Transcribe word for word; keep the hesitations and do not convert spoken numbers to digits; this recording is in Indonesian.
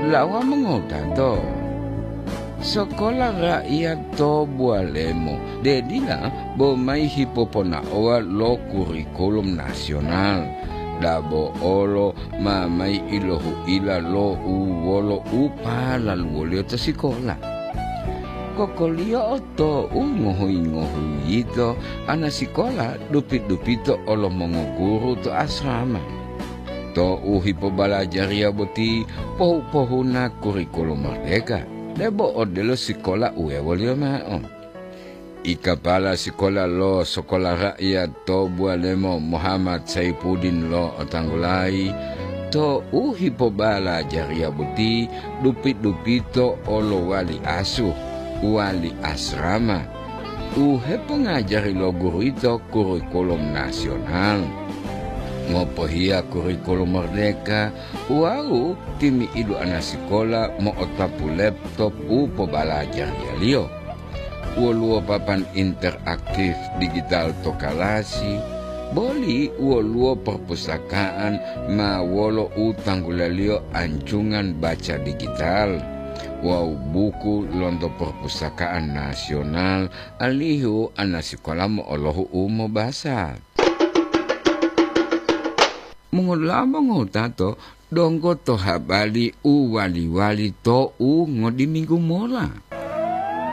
lawa mengotato sekolah rakyat to bualemo dedila bomai hipopona oa lo kurikulum nasional dabo olo mamai ilohu ila lo uwolo upa lalu wolio to sekolah kokolio oto ungohui ngohui ito ana sekolah dupit-dupito olo mongoguru to asrama to uhipo balajaria boti pohu-pohuna kurikulum merdeka debo odelo sekolah uwe wolio maon ika pala sekolah lo sekolah rakyat to bualemo Muhammad Saifuddin lo otanggulai to uhipo balajaria boti dupit-dupito olo wali asuh wali asrama uhe pengajari lo guru itu kurikulum nasional ngopo hia kurikulum merdeka wau timi idu anak sekolah mo otapu laptop upo balajar ya lio uoluo papan interaktif digital to kalasi boli uoluo perpustakaan ma wolo utang gulalio anjungan baca digital wow buku londo perpustakaan nasional alihu anak sekolah mo olohu umo bahasa mengulama ngotato donggo to habali u wali-wali to u ngodi minggu mola